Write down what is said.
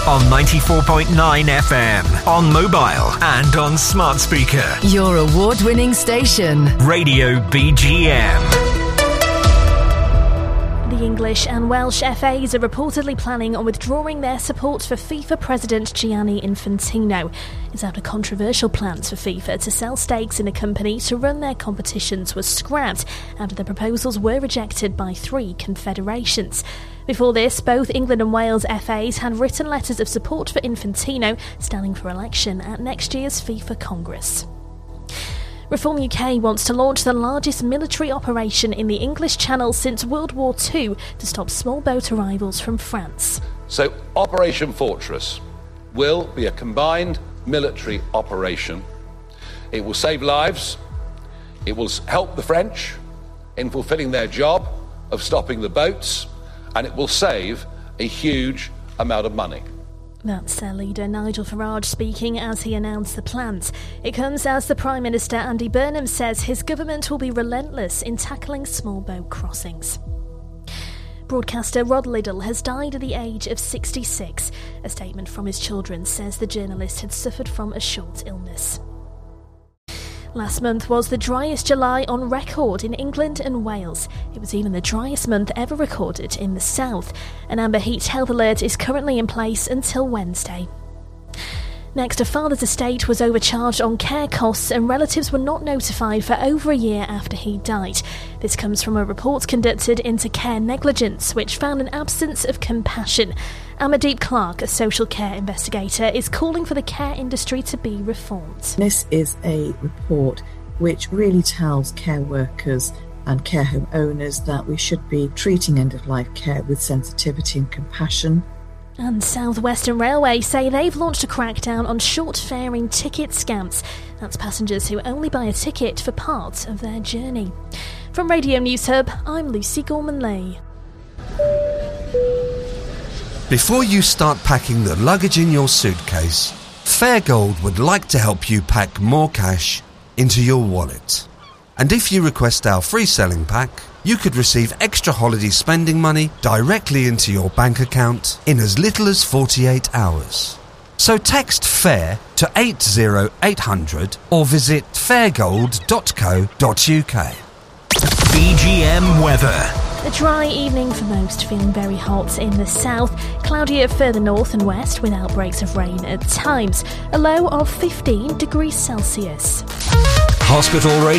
on 94.9 FM, on mobile and on smart speaker. Your award-winning station. Radio BGM. The English and Welsh FAs are reportedly planning on withdrawing their support for FIFA President Gianni Infantino. It's after controversial plans for FIFA to sell stakes in a company to run their competitions was scrapped after the proposals were rejected by 3 confederations. Before this, both England and Wales FAs had written letters of support for Infantino, standing for election at next year's FIFA Congress. Reform UK wants to launch the largest military operation in the English Channel since World War II to stop small boat arrivals from France. So Operation Fortress will be a combined military operation. It will save lives, it will help the French in fulfilling their job of stopping the boats, and it will save a huge amount of money. That's leader Nigel Farage speaking as he announced the plans. It comes as the Prime Minister Andy Burnham says his government will be relentless in tackling small boat crossings. Broadcaster Rod Liddell has died at the age of 66. A statement from his children says the journalist had suffered from a short illness. Last month was the driest July on record in England and Wales. It was even the driest month ever recorded in the south. An amber heat health alert is currently in place until Wednesday. Next, a father's estate was overcharged on care costs and relatives were not notified for over a year after he died. This comes from a report conducted into care negligence, which found an absence of compassion. Amardeep Clark, a social care investigator, is calling for the care industry to be reformed. This is a report which really tells care workers and care home owners that we should be treating end-of-life care with sensitivity and compassion. And South Western Railway say they've launched a crackdown on short-faring ticket scams. That's passengers who only buy a ticket for part of their journey. From Radio News Hub, I'm Lucy Gorman-Lee. Before you start packing the luggage in your suitcase, Fairgold would like to help you pack more cash into your wallet. And if you request our free selling pack, you could receive extra holiday spending money directly into your bank account in as little as 48 hours. So text FAIR to 80800 or visit fairgold.co.uk. BGM weather. A dry evening for most, feeling very hot in the south, cloudier further north and west with outbreaks of rain at times. A low of 15 degrees Celsius. Hospital Radio.